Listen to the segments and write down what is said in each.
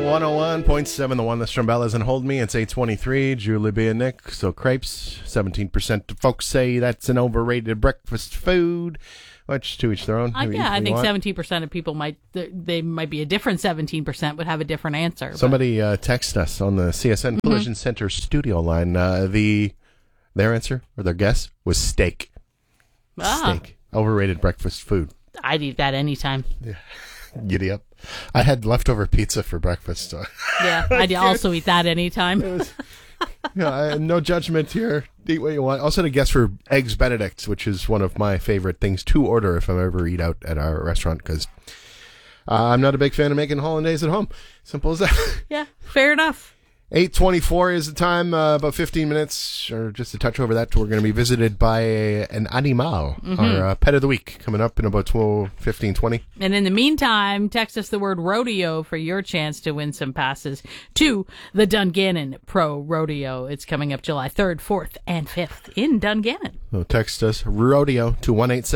101.7, the one that Strumbella and Hold Me. It's 8:23. Julie B. and Nick. So crepes, 17% of folks say that's an overrated breakfast food. Which to each their own. I think 17% of people might be a different 17%, would have a different answer. Somebody texted us on the CSN Collision Center studio line. Their answer or their guess was steak. Steak. Overrated breakfast food. I'd eat that anytime. Yeah. Giddy up. I had leftover pizza for breakfast. So. Yeah, I'd also eat that anytime. No judgment here. Eat what you want. Also had a guess for Eggs Benedicts, which is one of my favorite things to order if I ever eat out at our restaurant, because I'm not a big fan of making hollandaise at home. Simple as that. Yeah, fair enough. 8:24 is the time, about 15 minutes, or just a touch over that, we're going to be visited by an animal, our pet of the week, coming up in about 15-20. And in the meantime, text us the word rodeo for your chance to win some passes to the Dungannon Pro Rodeo. It's coming up July 3rd, 4th, and 5th in Dungannon. So text us rodeo to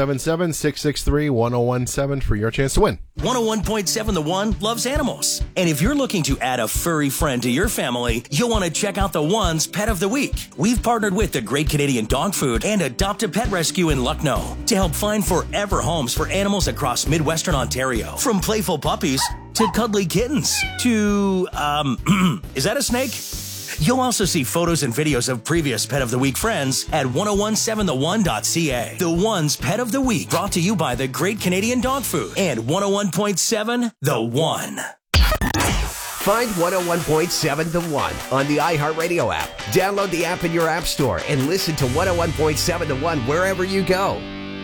1-877-663-1017 for your chance to win. 101.7 The One loves animals. And if you're looking to add a furry friend to your family, you'll want to check out The One's Pet of the Week. We've partnered with the Great Canadian Dog Food and Adopt a Pet Rescue in Lucknow to help find forever homes for animals across Midwestern Ontario. From playful puppies to cuddly kittens to, is that a snake? You'll also see photos and videos of previous Pet of the Week friends at 1017theone.ca. The One's Pet of the Week, brought to you by the Great Canadian Dog Food and 101.7 The One. Find 101.7 The One on the iHeartRadio app. Download the app in your app store and listen to 101.7 The One wherever you go.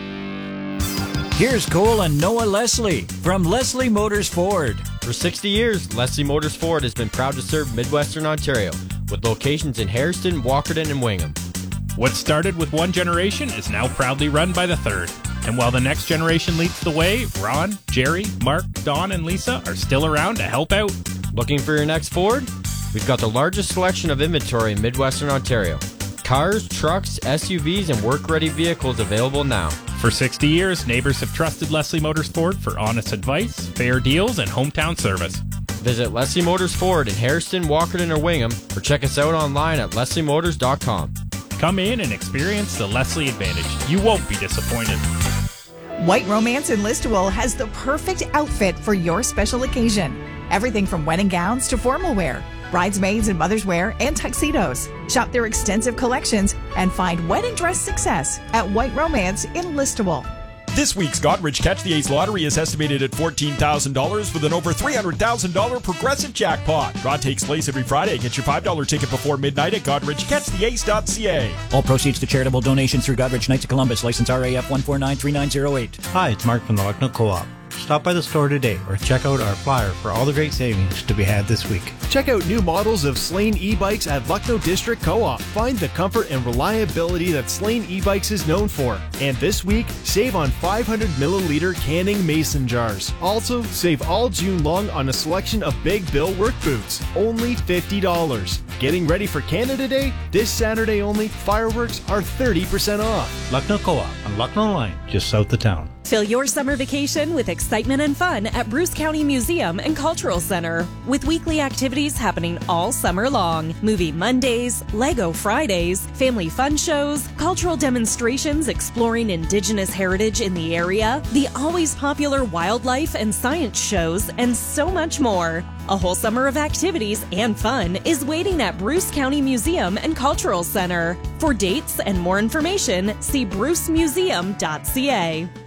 Here's Cole and Noah Leslie from Leslie Motors Ford. For 60 years, Leslie Motors Ford has been proud to serve Midwestern Ontario with locations in Hairston, Walkerton, and Wingham. What started with one generation is now proudly run by the third. And while the next generation leads the way, Ron, Jerry, Mark, Don, and Lisa are still around to help out. Looking for your next Ford? We've got the largest selection of inventory in Midwestern Ontario. Cars, trucks, SUVs, and work-ready vehicles available now. For 60 years, neighbors have trusted Leslie Motors Ford for honest advice, fair deals, and hometown service. Visit Leslie Motors Ford in Hairston, Walkerton, or Wingham, or check us out online at lesliemotors.com. Come in and experience the Leslie Advantage. You won't be disappointed. White Romance in Listowel has the perfect outfit for your special occasion. Everything from wedding gowns to formal wear, bridesmaids and mother's wear, and tuxedos. Shop their extensive collections and find wedding dress success at White Romance in Listowel. This week's Godrich Catch the Ace lottery is estimated at $14,000 with an over $300,000 progressive jackpot. Draw takes place every Friday. Get your $5 ticket before midnight at GodrichCatchTheAce.ca. All proceeds to charitable donations through Godrich Knights of Columbus, license RAF 1493908. Hi, it's Mark from the Lucknow Co-op. Stop by the store today or check out our flyer for all the great savings to be had this week. Check out new models of Slane e-bikes at Lucknow District Co-op. Find the comfort and reliability that Slane e-bikes is known for. And this week, save on 500 milliliter canning mason jars. Also, save all June long on a selection of Big Bill work boots. Only $50. Getting ready for Canada Day? This Saturday only, fireworks are 30% off. Lucknow Co-op on Lucknow Line, just south of town. Fill your summer vacation with excitement and fun at Bruce County Museum and Cultural Center, with weekly activities happening all summer long. Movie Mondays, Lego Fridays, family fun shows, cultural demonstrations exploring Indigenous heritage in the area, the always popular wildlife and science shows, and so much more. A whole summer of activities and fun is waiting at Bruce County Museum and Cultural Center. For dates and more information, see brucemuseum.ca.